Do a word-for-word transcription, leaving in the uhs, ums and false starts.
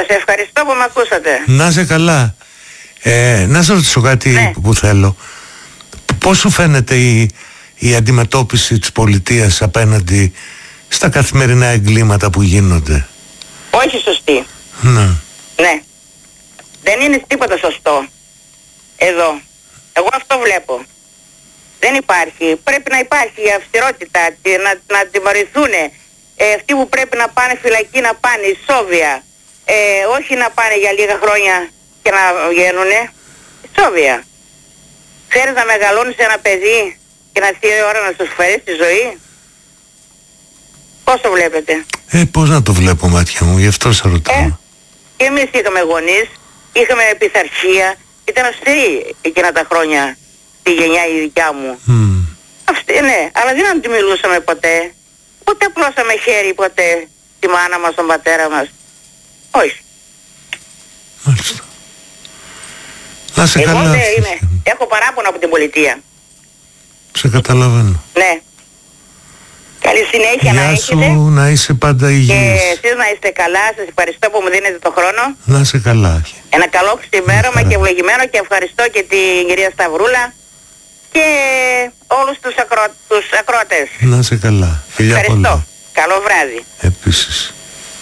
Σας ευχαριστώ που με ακούσατε. Να είσαι καλά. Ε, να σας ρωτήσω κάτι ναι. που θέλω. Πώς σου φαίνεται η, η αντιμετώπιση της πολιτείας απέναντι στα καθημερινά εγκλήματα που γίνονται? Όχι σωστή. Ναι. Ναι. Δεν είναι τίποτα σωστό εδώ. Εγώ αυτό βλέπω. Δεν υπάρχει. Πρέπει να υπάρχει η αυστηρότητα, να, να τιμωρηθούν ε, αυτοί που πρέπει να πάνε φυλακή, να πάνε ισόβια. Ε, όχι να πάνε για λίγα χρόνια και να βγαίνουνε. Ισόβια. Ξέρεις να μεγαλώνεις ένα παιδί και να έρθει η ώρα να σου φέρει τη ζωή? Πώς το βλέπετε? Ε, πώς να το βλέπω, μάτια μου, γι' αυτό σε ρωτάω. Ε, και εμείς είχαμε γονείς, είχαμε πειθαρχία, ήταν αυστηρή εκείνα τα χρόνια, τη γενιά η δικιά μου. Mm. Αυτή, ναι, αλλά δεν αν τη μιλούσαμε ποτέ. Ποτέ πλώσαμε χέρι ποτέ τη μάνα μας, τον πατέρα μας. Όχι. Μάλιστα. Να σε Εγώ καλά. δεν είμαι. Έχω παράπονο από την πολιτεία. Σε καταλαβαίνω. Ναι. Καλή συνέχεια. Γεια να σου, έχετε. να είσαι πάντα υγιής. Και εσείς να είστε καλά. Σας ευχαριστώ που μου δίνετε το χρόνο. Να είσαι καλά. Ένα καλό ξημέρωμα και ευλογημένο, και ευχαριστώ και την κυρία Σταυρούλα και όλους τους, ακρο... τους ακροατές. Να είσαι καλά. Φιλιά ευχαριστώ. πολλά. Καλό βράδυ. Επίσης.